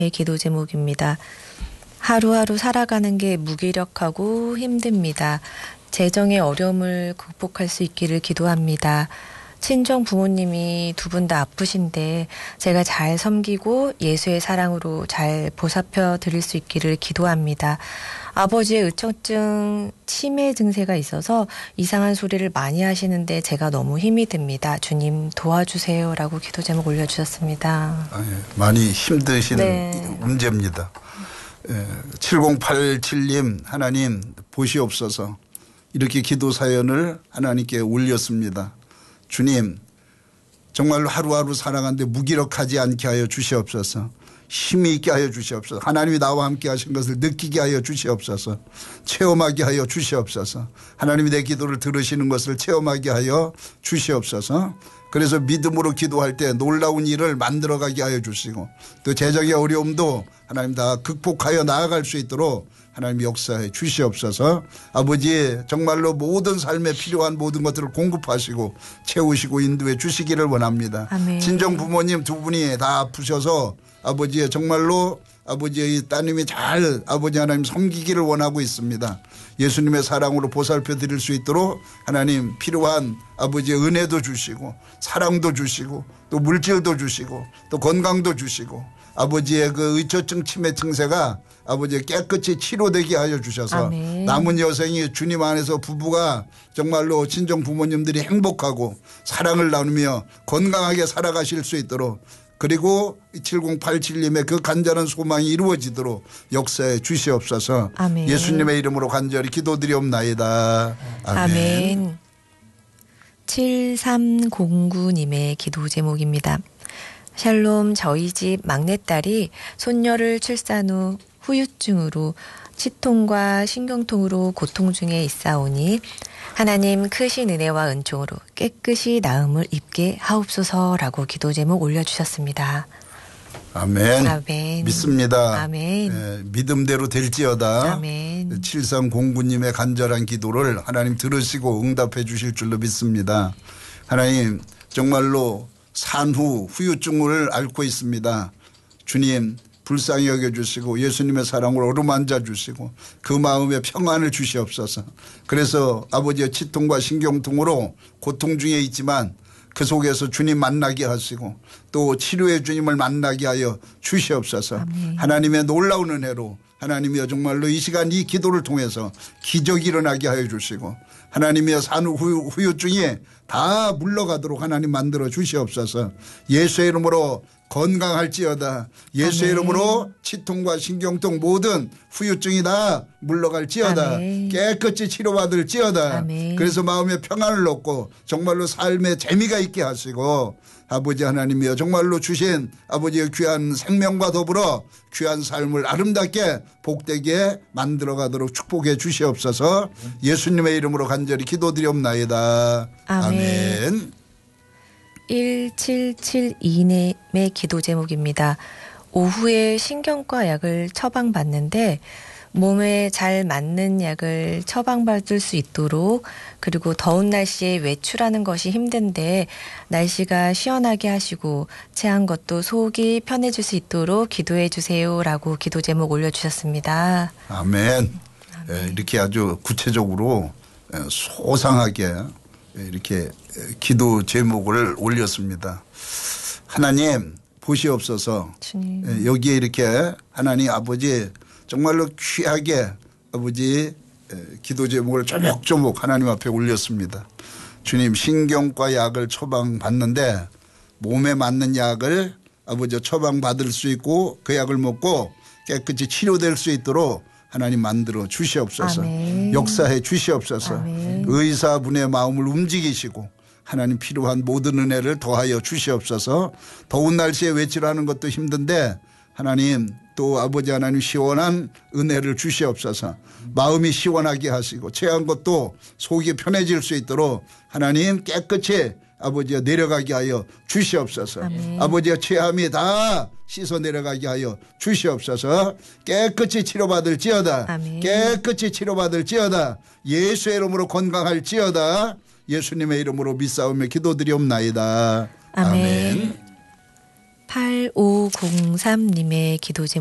기도 제목입니다. 하루하루 살아가는 게 무기력하고 힘듭니다. 재정의 어려움을 극복할 수 있기를 기도합니다. 친정 부모님이 두 분 다 아프신데 제가 잘 섬기고 예수의 사랑으로 잘 보살펴 드릴 수 있기를 기도합니다. 아버지의 의처증 치매 증세가 있어서 이상한 소리를 많이 하시는데 제가 너무 힘이 듭니다. 주님 도와주세요 라고 기도 제목 올려주셨습니다. 많이 힘드신 네. 문제입니다. 7087님 하나님 보시옵소서. 이렇게 기도 사연을 하나님께 올렸습니다. 주님 정말로 하루하루 살아가는데 무기력하지 않게 하여 주시옵소서. 힘이 있게 하여 주시옵소서. 하나님이 나와 함께 하신 것을 느끼게 하여 주시옵소서. 체험하게 하여 주시옵소서. 하나님이 내 기도를 들으시는 것을 체험하게 하여 주시옵소서. 그래서 믿음으로 기도할 때 놀라운 일을 만들어가게 하여 주시고 또 재정의 어려움도 하나님 다 극복하여 나아갈 수 있도록 하나님 역사해 주시옵소서. 아버지 정말로 모든 삶에 필요한 모든 것들을 공급하시고 채우시고 인도해 주시기를 원합니다. 아멘. 친정 부모님 두 분이 다 아프셔서 아버지의 정말로 아버지의 따님이 잘 아버지 하나님 섬기기를 원하고 있습니다. 예수님의 사랑으로 보살펴 드릴 수 있도록 하나님 필요한 아버지의 은혜도 주시고 사랑도 주시고 또 물질도 주시고 또 건강도 주시고 아버지의 그 의처증 치매 증세가 아버지의 깨끗이 치료되게 하여 주셔서 아멘. 남은 남은 여생이 주님 안에서 부부가 정말로 친정 부모님들이 행복하고 사랑을 나누며 건강하게 살아가실 수 있도록 그리고 7087님의 그 간절한 소망이 이루어지도록 역사해 주시옵소서. 아멘. 예수님의 이름으로 간절히 기도드리옵나이다. 아멘. 아멘. 7309님의 기도 제목입니다. 샬롬, 저희 집 막내딸이 손녀를 출산 후 후유증으로 치통과 신경통으로 고통 중에 있사오니 하나님 크신 은혜와 은총으로 깨끗이 나음을 입게 하옵소서라고 기도 제목 올려주셨습니다. 아멘. 아멘. 믿습니다. 아멘. 믿음대로 될지어다. 아멘. 7309님의 간절한 기도를 하나님 들으시고 응답해 주실 줄로 믿습니다. 하나님 정말로 산후 후유증을 앓고 있습니다. 주님 불쌍히 여겨주시고 예수님의 사랑으로 어루만져 주시고 그 마음에 평안을 주시옵소서. 그래서 아버지의 치통과 신경통으로 고통 중에 있지만 그 속에서 주님 만나게 하시고 또 치료의 주님을 만나게 하여 주시옵소서. 아멘. 하나님의 놀라운 은혜로 하나님이여 정말로 이 시간 이 기도를 통해서 기적이 일어나게 하여 주시고 하나님이여 산후 후유증이 다 물러가도록 하나님 만들어 주시옵소서. 예수의 이름으로 건강할지어다. 예수의 아멘. 이름으로 치통과 신경통 모든 후유증이 다 물러갈지어다. 아멘. 깨끗이 치료받을지어다. 아멘. 그래서 마음에 평안을 얻고 정말로 삶에 재미가 있게 하시고 아버지 하나님이여 정말로 주신 아버지의 귀한 생명과 더불어 귀한 삶을 아름답게 복되게 만들어가도록 축복해 주시옵소서. 예수님의 이름으로 간절히 기도드리옵나이다. 아멘. 1772님의 기도 제목입니다. 오후에 신경과 약을 처방받는데 몸에 잘 맞는 약을 처방받을 수 있도록 그리고 더운 날씨에 외출하는 것이 힘든데 날씨가 시원하게 하시고 체한 것도 속이 편해질 수 있도록 기도해 주세요라고 기도 제목 올려주셨습니다. 아멘. 이렇게 아주 구체적으로 소상하게 이렇게 기도 제목을 올렸습니다. 하나님 보시옵소서. 주님. 여기에 이렇게 하나님 아버지 정말로 귀하게 아버지 기도 제목을 조목조목 하나님 앞에 올렸습니다. 주님 신경과 약을 처방받는데 몸에 맞는 약을 아버지 처방받을 수 있고 그 약을 먹고 깨끗이 치료될 수 있도록 하나님 만들어 주시옵소서. 아멘. 역사해 주시옵소서. 아멘. 의사분의 마음을 움직이시고 하나님 필요한 모든 은혜를 더하여 주시옵소서. 더운 날씨에 외출하는 것도 힘든데 하나님 또 아버지 하나님 시원한 은혜를 주시옵소서. 마음이 시원하게 하시고 체한 것도 속이 편해질 수 있도록 하나님 깨끗이 아버지가 내려가게 하여 주시옵소서. 아멘. 아버지가 체함이 다 씻어 내려가게 하여 주시옵소서. 깨끗이 치료받을지어다. 아멘. 깨끗이 치료받을지어다. 예수의 이름으로 건강할지어다. 예수님의 이름으로 믿사오며 기도드리옵나이다. 아멘. 8503님의 기도 제목